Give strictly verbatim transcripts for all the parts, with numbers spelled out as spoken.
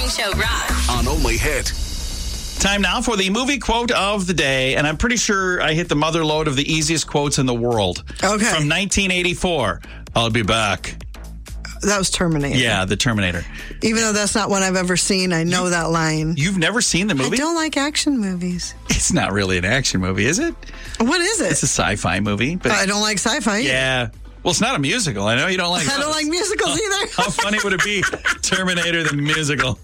Morning Show rocks. On Only Hit. Time now for the movie quote of the day, and I'm pretty sure I hit the mother lode of the easiest quotes in the world. Okay. From nineteen eighty-four. I'll be back. That was Terminator. Yeah, the Terminator. Even though that's not one I've ever seen, I know you, that line. You've never seen the movie? I don't like action movies. It's not really an action movie, is it? What is it? It's a sci-fi movie. But I don't like sci-fi either. Yeah. Well, it's not a musical. I know you don't like I don't like musicals how, either. How funny would it be? Terminator the musical.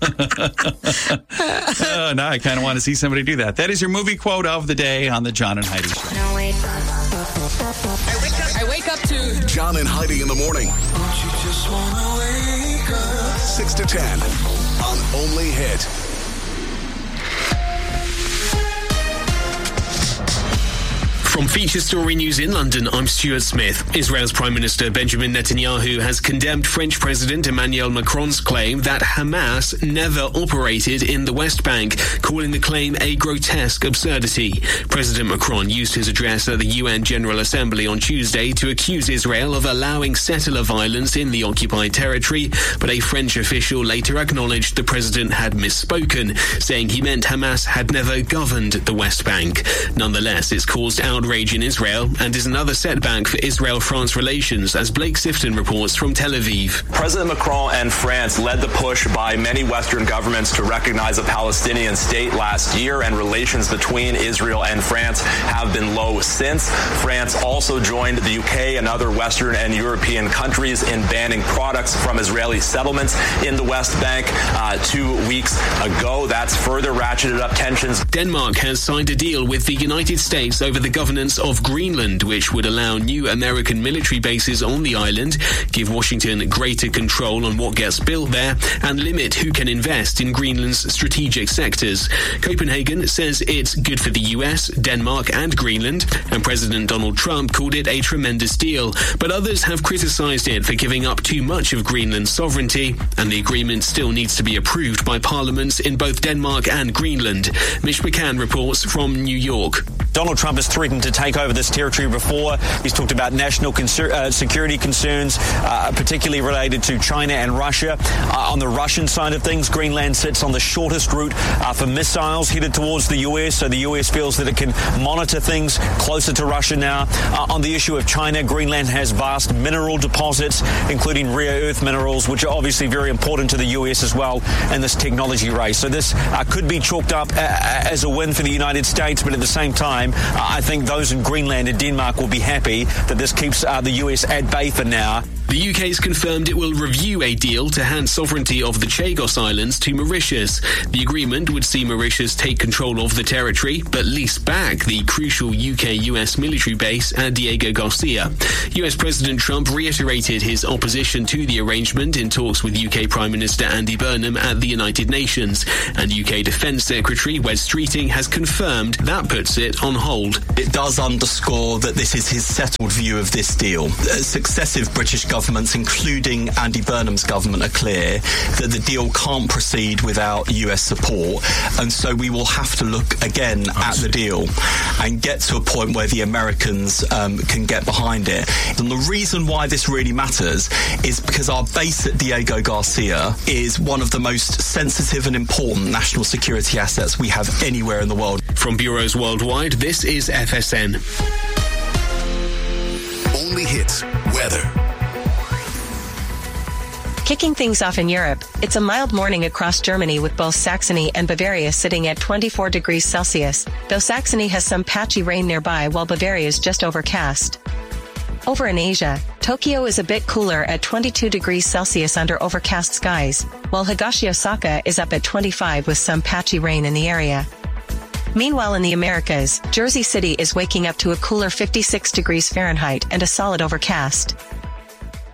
Oh, now I kind of want to see somebody do that. That is your movie quote of the day on the John and Heidi Show. No, wait. I wake up, I wake up to John and Heidi in the morning. Don't you just wanna wake up? six to ten on Only Hit. From Feature Story News in London, I'm Stuart Smith. Israel's Prime Minister Benjamin Netanyahu has condemned French President Emmanuel Macron's claim that Hamas never operated in the West Bank, calling the claim a grotesque absurdity. President Macron used his address at the U N General Assembly on Tuesday to accuse Israel of allowing settler violence in the occupied territory, but a French official later acknowledged the president had misspoken, saying he meant Hamas had never governed the West Bank. Nonetheless, it's caused outrage outrage in Israel and is another setback for Israel-France relations, as Blake Sifton reports from Tel Aviv. President Macron and France led the push by many Western governments to recognize a Palestinian state last year, and relations between Israel and France have been low since. France also joined the U K and other Western and European countries in banning products from Israeli settlements in the West Bank uh, two weeks ago. That's further ratcheted up tensions. Denmark has signed a deal with the United States over the governance of Greenland, which would allow new American military bases on the island, give Washington greater control on what gets built there, and limit who can invest in Greenland's strategic sectors. Copenhagen says it's good for the U S, Denmark, and Greenland, and President Donald Trump called it a tremendous deal. But others have criticized it for giving up too much of Greenland's sovereignty, and the agreement still needs to be approved by parliaments in both Denmark and Greenland. Mitch McCann reports from New York. Donald Trump has threatened to take over this territory before. He's talked about national concer- uh, security concerns, uh, particularly related to China and Russia. Uh, on the Russian side of things, Greenland sits on the shortest route uh, for missiles headed towards the U S, so the U S feels that it can monitor things closer to Russia now. Uh, on the issue of China, Greenland has vast mineral deposits, including rare earth minerals, which are obviously very important to the U S as well in this technology race. So this uh, could be chalked up uh, as a win for the United States, but at the same time, uh, I think those in Greenland and Denmark will be happy that this keeps uh, the U S at bay for now. The U K's confirmed it will review a deal to hand sovereignty of the Chagos Islands to Mauritius. The agreement would see Mauritius take control of the territory, but lease back the crucial U K U S military base at Diego Garcia. U S President Trump reiterated his opposition to the arrangement in talks with U K Prime Minister Andy Burnham at the United Nations, and U K Defence Secretary Wes Streeting has confirmed that puts it on hold. It does underscore that this is his settled view of this deal. Successive British governments, including Andy Burnham's government, are clear that the deal can't proceed without U S support, and so we will have to look again at the deal and get to a point where the Americans um, can get behind it. And the reason why this really matters is because our base at Diego Garcia is one of the most sensitive and important national security assets we have anywhere in the world. From bureaus worldwide, this is F S N. Only Hits weather. Kicking things off in Europe, it's a mild morning across Germany with both Saxony and Bavaria sitting at twenty-four degrees Celsius, though Saxony has some patchy rain nearby while Bavaria is just overcast. Over in Asia, Tokyo is a bit cooler at twenty-two degrees Celsius under overcast skies, while Higashi Osaka is up at twenty-five with some patchy rain in the area. Meanwhile, in the Americas, Jersey City is waking up to a cooler fifty-six degrees Fahrenheit and a solid overcast.